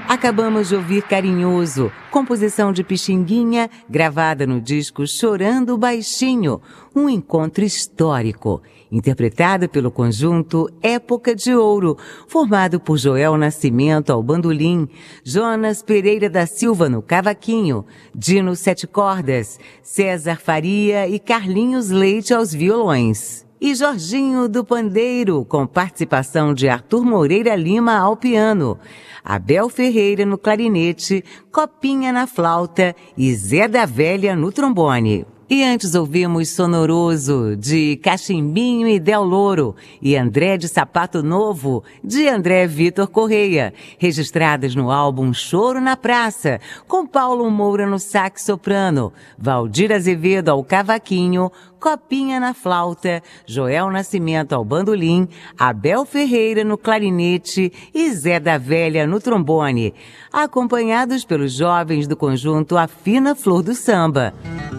Acabamos de ouvir Carinhoso, composição de Pixinguinha, gravada no disco Chorando Baixinho, um encontro histórico, interpretado pelo conjunto Época de Ouro, formado por Joel Nascimento ao bandolim, Jonas Pereira da Silva no cavaquinho, Dino Sete Cordas, César Faria e Carlinhos Leite aos violões. E Jorginho do Pandeiro, com participação de Arthur Moreira Lima ao piano, Abel Ferreira no clarinete, Copinha na flauta e Zé da Velha no trombone. E antes ouvimos Sonoroso, de Cachimbinho e Del Louro, e André de Sapato Novo, de André Vitor Correia, registradas no álbum Choro na Praça, com Paulo Moura no sax soprano, Valdir Azevedo ao cavaquinho, Copinha na flauta, Joel Nascimento ao bandolim, Abel Ferreira no clarinete e Zé da Velha no trombone, acompanhados pelos jovens do conjunto A Fina Flor do Samba.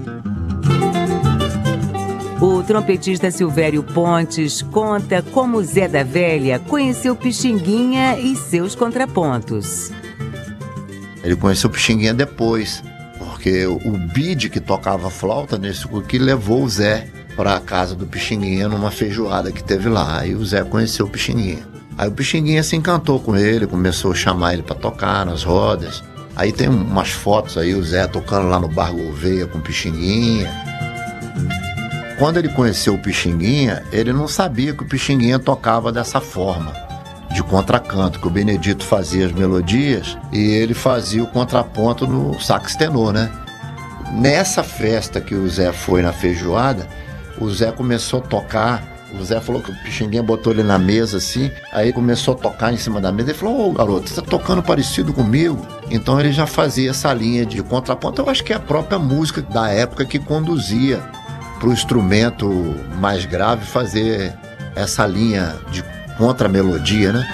O trompetista Silvério Pontes conta como Zé da Velha conheceu Pixinguinha e seus contrapontos. Ele conheceu Pixinguinha depois, porque o Bide, que tocava flauta nesse que levou o Zé para a casa do Pixinguinha numa feijoada que teve lá. Aí o Zé conheceu o Pixinguinha. Aí o Pixinguinha se encantou com ele, começou a chamar ele para tocar nas rodas. Aí tem umas fotos aí, o Zé tocando lá no Bar Gouveia com o Pixinguinha. Quando ele conheceu o Pixinguinha, ele não sabia que o Pixinguinha tocava dessa forma, de contracanto, que o Benedito fazia as melodias e ele fazia o contraponto no sax tenor, né? Nessa festa que o Zé foi na feijoada, o Zé começou a tocar. O Zé falou que o Pixinguinha botou ele na mesa assim, aí começou a tocar em cima da mesa. Ele falou: ô garoto, você tá tocando parecido comigo? Então ele já fazia essa linha de contraponto. Eu acho que é a própria música da época que conduzia para o instrumento mais grave fazer essa linha de contra-melodia, né?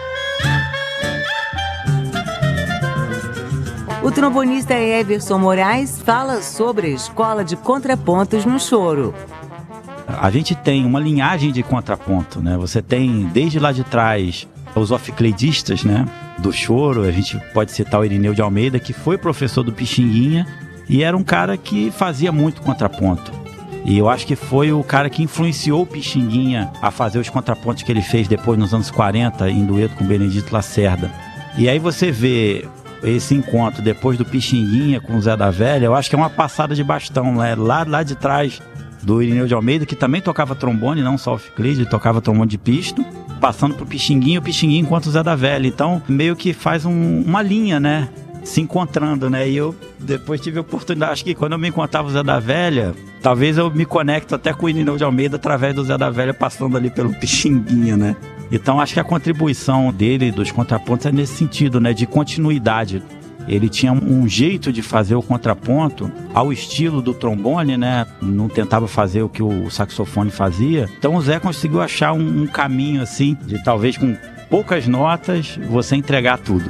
O trombonista Everson Moraes fala sobre a escola de contrapontos no choro. A gente tem uma linhagem de contraponto, né? Você tem, desde lá de trás, os oficleidistas, né? Do choro. A gente pode citar o Irineu de Almeida, que foi professor do Pixinguinha e era um cara que fazia muito contraponto. E eu acho que foi o cara que influenciou o Pixinguinha a fazer os contrapontos que ele fez depois nos anos 40, em dueto com o Benedito Lacerda. E aí você vê esse encontro depois do Pixinguinha com o Zé da Velha, eu acho que é uma passada de bastão, né? Lá de trás do Irineu de Almeida, que também tocava trombone, não só o oficleide, ele tocava trombone de pisto, passando pro Pixinguinha, o Pixinguinha enquanto o Zé da Velha. Então, meio que faz uma linha, né? Se encontrando, né? E eu depois tive a oportunidade, acho que quando eu me encontrava o Zé da Velha, talvez eu me conecto até com o Irineu de Almeida através do Zé da Velha passando ali pelo Pixinguinha, né? Então acho que a contribuição dele, dos contrapontos, é nesse sentido, né? De continuidade. Ele tinha um jeito de fazer o contraponto ao estilo do trombone, né? Não tentava fazer o que o saxofone fazia. Então o Zé conseguiu achar um caminho assim, de talvez com poucas notas você entregar tudo.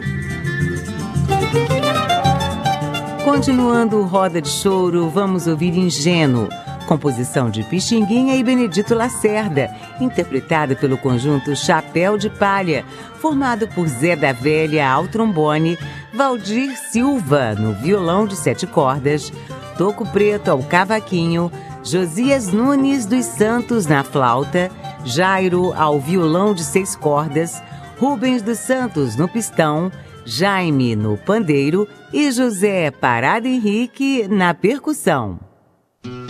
Continuando o Roda de Choro, vamos ouvir Ingênuo, composição de Pixinguinha e Benedito Lacerda, interpretada pelo conjunto Chapéu de Palha, formado por Zé da Velha ao trombone, Valdir Silva no violão de 7 cordas, Toco Preto ao cavaquinho, Josias Nunes dos Santos na flauta, Jairo ao violão de 6 cordas, Rubens dos Santos no pistão, Jaime no pandeiro e José Parada Henrique na percussão.